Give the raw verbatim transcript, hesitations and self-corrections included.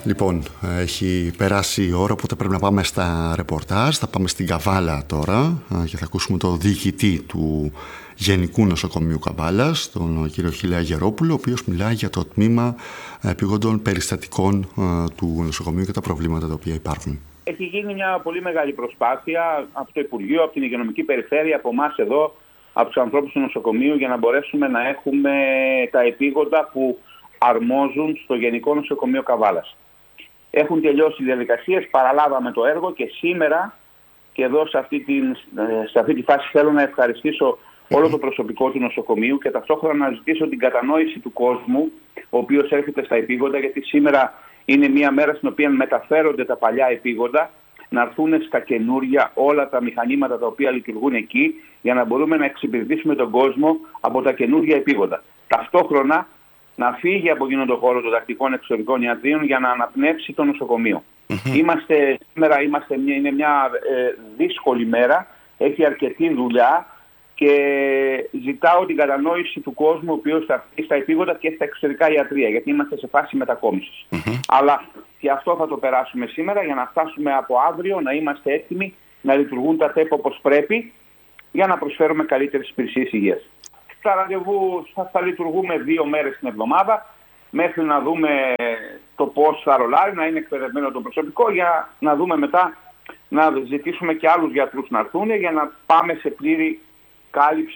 Λοιπόν, έχει περάσει η ώρα, οπότε πρέπει να πάμε στα ρεπορτάζ. Θα πάμε στην Καβάλα τώρα και θα ακούσουμε το διοικητή του Γενικού Νοσοκομείου Καβάλας, τον κύριο Χιλέα Γερόπουλο, ο οποίος μιλάει για το τμήμα επιγόντων περιστατικών του νοσοκομείου και τα προβλήματα τα οποία υπάρχουν. Έχει γίνει μια πολύ μεγάλη προσπάθεια από το Υπουργείο, από την Υγειονομική Περιφέρεια, από εμάς εδώ, από τους ανθρώπους του νοσοκομείου, για να μπορέσουμε να έχουμε τα επίγοντα που αρμόζουν στο Γενικό Νοσοκομείο Καβάλας. Έχουν τελειώσει οι διαδικασίες, παραλάβαμε το έργο και σήμερα, και εδώ σε αυτή, την, σε αυτή τη φάση θέλω να ευχαριστήσω όλο το προσωπικό του νοσοκομείου και ταυτόχρονα να ζητήσω την κατανόηση του κόσμου, ο οποίος έρχεται στα επίγοντα, γιατί σήμερα είναι μια μέρα στην οποία μεταφέρονται τα παλιά επίγοντα, να έρθουν στα καινούρια όλα τα μηχανήματα τα οποία λειτουργούν εκεί, για να μπορούμε να εξυπηρετήσουμε τον κόσμο από τα καινούρια επίγοντα. Ταυτόχρονα να φύγει από εκείνον τον χώρο των τακτικών εξωτερικών ιατρίων για να αναπνεύσει το νοσοκομείο. Mm-hmm. Είμαστε, σήμερα είμαστε μια, είναι μια ε, δύσκολη μέρα, έχει αρκετή δουλειά και ζητάω την κατανόηση του κόσμου ο οποίος θα έρθει στα επίγοντα και στα εξωτερικά ιατρεία, γιατί είμαστε σε φάση μετακόμισης. Mm-hmm. Αλλά και αυτό θα το περάσουμε σήμερα για να φτάσουμε από αύριο να είμαστε έτοιμοι να λειτουργούν τα ΤΕΠ όπως πρέπει για να προσφέρουμε καλύτερες υπηρεσίες υγείας. Τα ραντεβού θα, θα λειτουργούμε δύο μέρες την εβδομάδα μέχρι να δούμε το πώς θα ρολάρει, να είναι εκπαιδευμένο το προσωπικό, για να δούμε μετά να ζητήσουμε και άλλους γιατρούς να έρθουν για να πάμε σε πλήρη κάλυψη